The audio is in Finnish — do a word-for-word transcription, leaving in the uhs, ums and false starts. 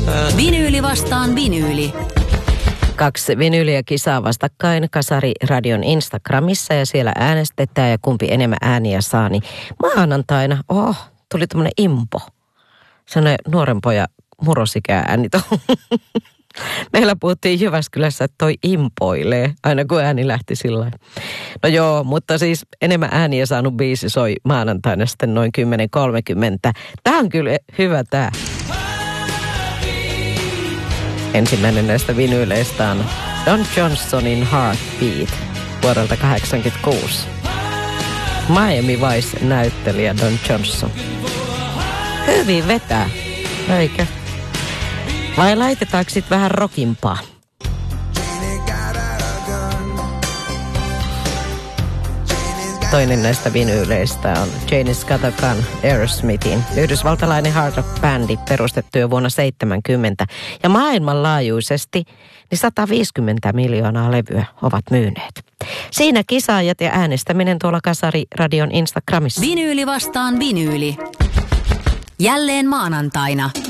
Vinyyli vastaan vinyyli. Kaksi vinyyliä kisaa vastakkain Kasari Radion Instagramissa ja siellä äänestetään ja kumpi enemmän ääniä saa. Niin maanantaina, oh, tuli tämmönen impo. Sellainen nuoren pojan murrosikää ääni. Meillä puhuttiin Jyväskylässä, että toi impoilee, aina kun ääni lähti sillä. No joo, mutta siis enemmän ääniä saanut biisi soi maanantaina sitten noin kymmenen kolmekymmentä. Tää on kyllä hyvä tää. Ensimmäinen näistä vinyyleistä on Don Johnsonin Heartbeat vuodelta kahdeksankymmentäkuusi. Miami Vice-näyttelijä Don Johnson. Hyvin vetää, eikö? Vai laitetaanko sit vähän rockimpaa? Toinen näistä vinyyleistä on Janie's Got a Gun, Aerosmithin. Yhdysvaltalainen hard rock-bändi perustettu jo vuonna seitsemänkymmentä. Ja maailmanlaajuisesti niin sata viisikymmentä miljoonaa levyä ovat myyneet. Siinä kisaajat ja äänestäminen tuolla Kasari Radion Instagramissa. Vinyyli vastaan vinyyli. Jälleen maanantaina.